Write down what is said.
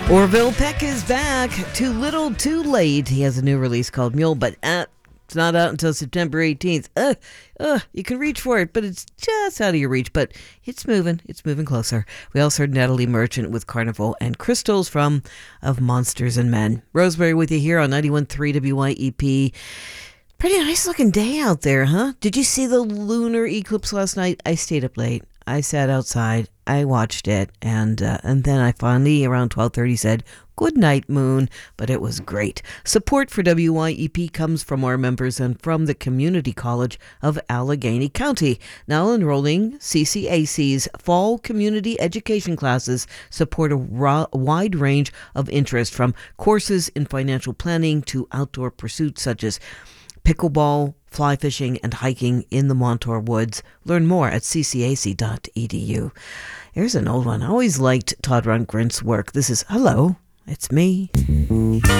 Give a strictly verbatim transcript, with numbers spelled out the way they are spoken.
Orville Peck is back. Too Little, Too Late. He has a new release called Mule, but uh, it's not out until September eighteenth. Uh, uh, you can reach for it, but it's just out of your reach. But it's moving. It's moving closer. We also heard Natalie Merchant with Carnival and Crystals from Of Monsters and Men. Rosemary with you here on ninety-one point three W Y E P. Pretty nice looking day out there, huh? Did you see the lunar eclipse last night? I stayed up late. I sat outside. I watched it, and uh, and then I finally, around twelve thirty, said, "Good night, moon," but it was great. Support for W Y E P comes from our members and from the Community College of Allegheny County. Now enrolling C C A C's fall community education classes support a ro- wide range of interest, from courses in financial planning to outdoor pursuits such as pickleball, fly fishing, and hiking in the Montour Woods. Learn more at c c a c dot e d u. Here's an old one. I always liked Todd Rundgren's work. This is Hello, It's Me.